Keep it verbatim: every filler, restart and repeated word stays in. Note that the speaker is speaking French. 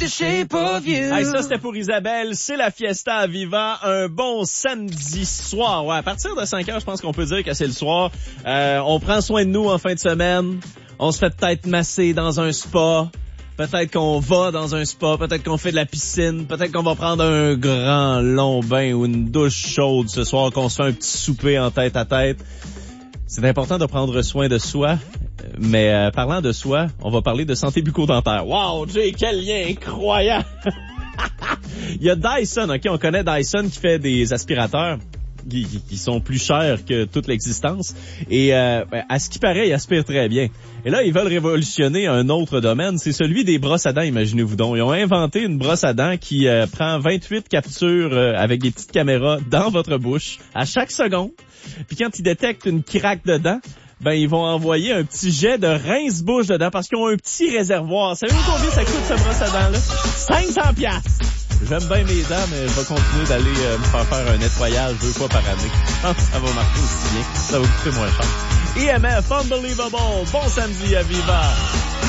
the shape of you. Hey, ça, c'était pour Isabelle. C'est la fiesta à Viva. Un bon samedi soir. Ouais, à partir de cinq heures, je pense qu'on peut dire que c'est le soir. Euh, on prend soin de nous en fin de semaine. On se fait peut-être masser dans un spa. Peut-être qu'on va dans un spa. Peut-être qu'on fait de la piscine. Peut-être qu'on va prendre un grand long bain ou une douche chaude ce soir, qu'on se fait un petit souper en tête à tête. C'est important de prendre soin de soi. Mais euh, parlant de soi, on va parler de santé bucco-dentaire. Wow, Jay, quel lien incroyable! Il y a Dyson, ok, on connaît Dyson qui fait des aspirateurs qui, qui, qui sont plus chers que toute l'existence. Et euh, à ce qui paraît, ils aspirent très bien. Et là, ils veulent révolutionner un autre domaine, c'est celui des brosses à dents, imaginez-vous donc. Ils ont inventé une brosse à dents qui euh, prend vingt-huit captures euh, avec des petites caméras dans votre bouche à chaque seconde. Puis quand ils détectent une craque dedans, ben ils vont envoyer un petit jet de rince-bouche dedans parce qu'ils ont un petit réservoir. Savez-vous combien ça coûte, ce brosse à dents-là? cinq cents piastres. J'aime bien mes dents, mais je vais continuer d'aller euh, me faire faire un nettoyage deux fois par année. Je pense que ça va marcher aussi bien. Ça va coûter moins cher. I M F, Unbelievable. Bon samedi à Viva.